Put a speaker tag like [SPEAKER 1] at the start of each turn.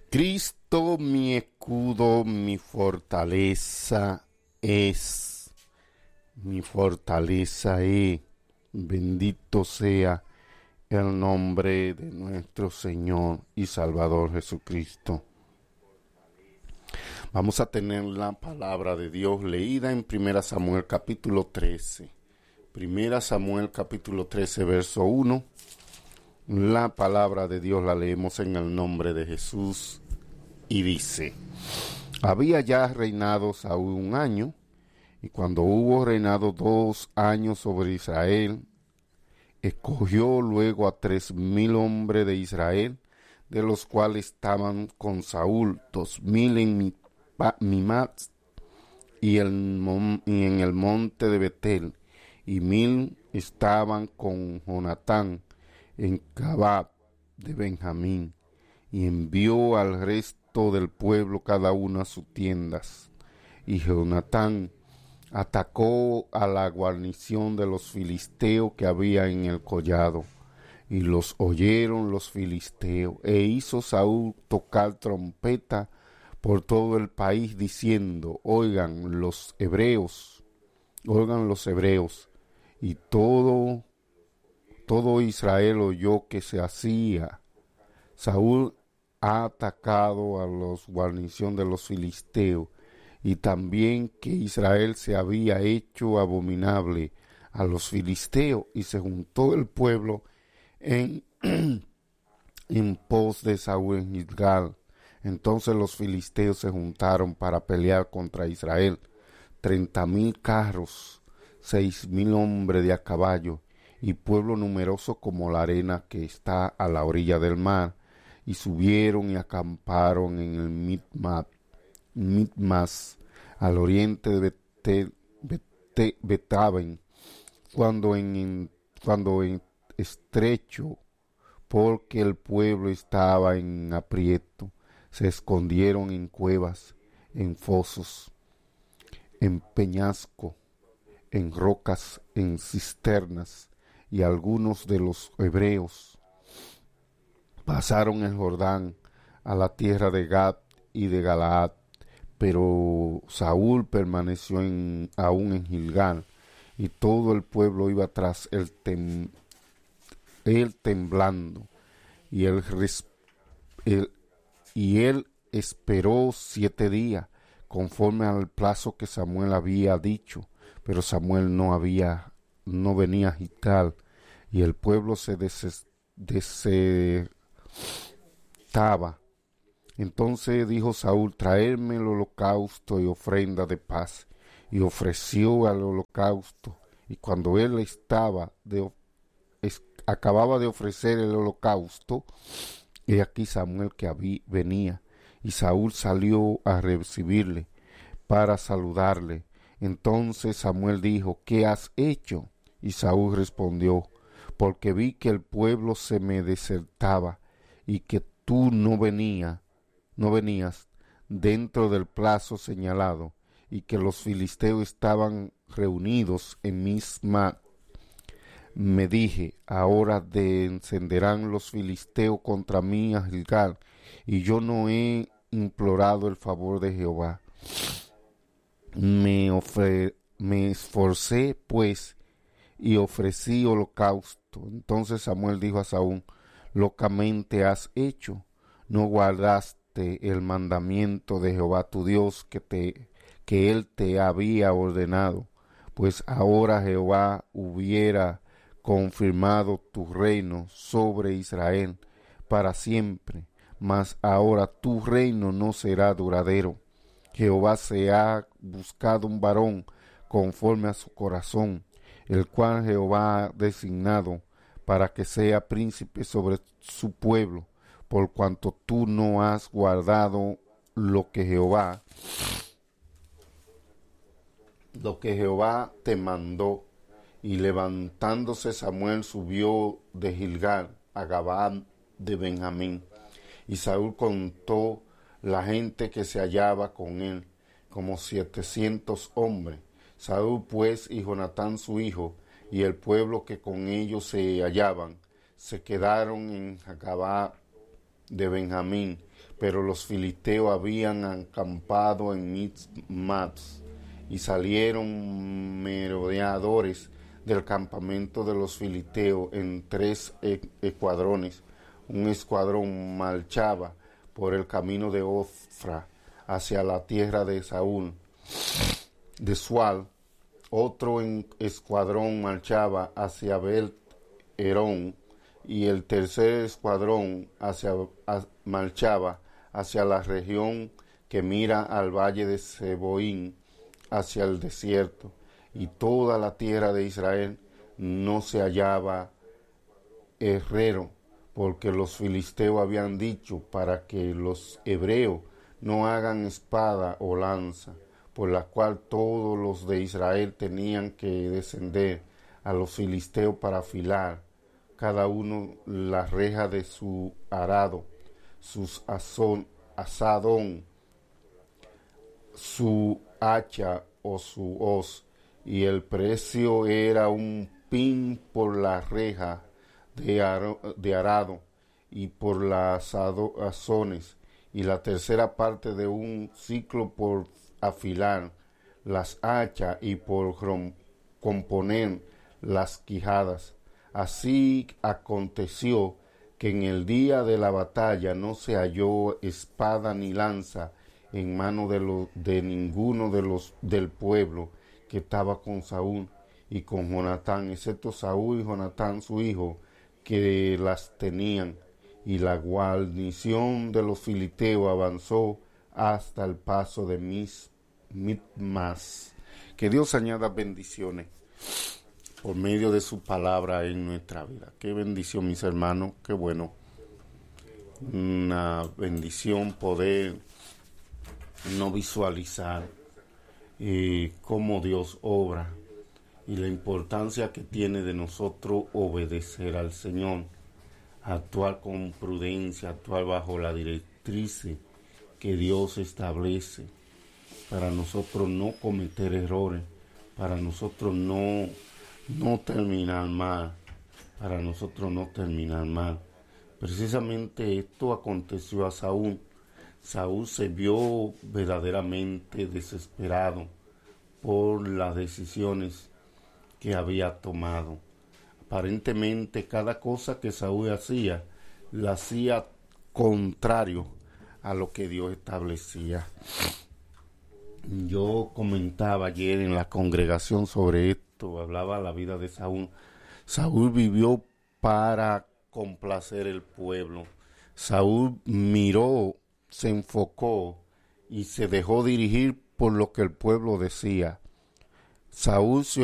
[SPEAKER 1] Cristo mi escudo, mi fortaleza es, mi fortaleza es. Bendito sea el nombre de nuestro Señor y Salvador Jesucristo. Vamos a tener la palabra de Dios leída en 1 Samuel capítulo 13. 1 Samuel capítulo 13, verso 1. La palabra de Dios la leemos en el nombre de Jesús y dice: había ya reinado Saúl 1 año, y cuando hubo reinado 2 años sobre Israel, escogió luego a 3,000 hombres de Israel, de los cuales estaban con Saúl 2,000 en Mimat y en el monte de Betel, y 1,000 estaban con Jonatán en Gabá de Benjamín, y envió al resto del pueblo cada uno a sus tiendas. Y Jonatán atacó a la guarnición de los filisteos que había en el collado, y los oyeron los filisteos, e hizo Saúl tocar trompeta por todo el país, diciendo: oigan los hebreos, y todo Israel oyó que se hacía. Saúl ha atacado a los guarnición de los filisteos, y también que Israel se había hecho abominable a los filisteos, y se juntó el pueblo en pos de Saúl en Gilgal. Entonces los filisteos se juntaron para pelear contra Israel, 30,000 carros, 6,000 hombres de a caballo, y pueblo numeroso como la arena que está a la orilla del mar. Y subieron y acamparon en el Mitmas, al oriente de Betaben, cuando en estrecho, porque el pueblo estaba en aprieto. Se escondieron en cuevas, en fosos, en peñasco, en rocas, en cisternas, y algunos de los hebreos pasaron el Jordán a la tierra de Gad y de Galaad, pero Saúl permaneció aún en Gilgal, y todo el pueblo iba tras él temblando, y él esperó 7 días, conforme al plazo que Samuel había dicho, pero Samuel no venía a Gilgal, y el pueblo se desestaba. Entonces dijo Saúl: traedme el holocausto y ofrenda de paz. Y ofreció al holocausto. Y cuando él acababa de ofrecer el holocausto, he aquí Samuel que venía. Y Saúl salió a recibirle para saludarle. Entonces Samuel dijo: ¿qué has hecho? Y Saúl respondió: porque vi que el pueblo se me desertaba, y que tú no venías dentro del plazo señalado, y que los filisteos estaban reunidos en Misma. Me dije: ahora encenderán los filisteos contra mí a Gilgal, y yo no he implorado el favor de Jehová. Me esforcé pues y ofrecí holocausto. Entonces Samuel dijo a Saúl: locamente has hecho, no guardaste el mandamiento de Jehová tu Dios que él te había ordenado, pues ahora Jehová hubiera confirmado tu reino sobre Israel para siempre, mas ahora tu reino no será duradero. Jehová se ha buscado un varón conforme a su corazón, el cual Jehová ha designado para que sea príncipe sobre su pueblo, por cuanto tú no has guardado lo que Jehová te mandó. Y levantándose Samuel subió de Gilgal a Gabá de Benjamín. Y Saúl contó la gente que se hallaba con él, como 700 hombres. Saúl pues y Jonatán su hijo, y el pueblo que con ellos se hallaban, se quedaron en Gabá de Benjamín, Pero los filisteos habían acampado en Mitzmas, y salieron merodeadores del campamento de los filisteos en 3 escuadrones. Un escuadrón marchaba por el camino de Ofra hacia la tierra de Saúl, de Sual. Otro escuadrón marchaba hacia Bet-Herón, y el tercer escuadrón marchaba hacia la región que mira al valle de Seboín, hacia el desierto. Y toda la tierra de Israel no se hallaba herrero, porque los filisteos habían dicho, para que los hebreos no hagan espada o lanza, por la cual todos los de Israel tenían que descender a los filisteos para afilar cada uno la reja de su arado, sus asadón, su hacha o su hoz, y el precio era un pin por la reja de arado y por las azones, y la tercera parte de un ciclo por afilar las hachas y por componer las quijadas. Así aconteció que en el día de la batalla no se halló espada ni lanza en mano de ninguno del pueblo que estaba con Saúl y con Jonatán, excepto Saúl y Jonatán su hijo, que las tenían. Y la guarnición de los filisteos avanzó hasta el paso de Mitzmas. Que Dios añada bendiciones por medio de su palabra en nuestra vida. Qué bendición, mis hermanos, qué bueno. Una bendición poder no visualizar cómo Dios obra y la importancia que tiene de nosotros obedecer al Señor, actuar con prudencia, actuar bajo la directriz que Dios establece, para nosotros no cometer errores, para nosotros no terminar mal, para nosotros no terminar mal. Precisamente esto aconteció a Saúl. Saúl se vio verdaderamente desesperado por las decisiones que había tomado. Aparentemente cada cosa que Saúl hacía, la hacía contrario a lo que Dios establecía. Yo comentaba ayer en la congregación sobre esto, hablaba la vida de Saúl. Saúl vivió para complacer el pueblo. Saúl miró, se enfocó y se dejó dirigir por lo que el pueblo decía. Saúl se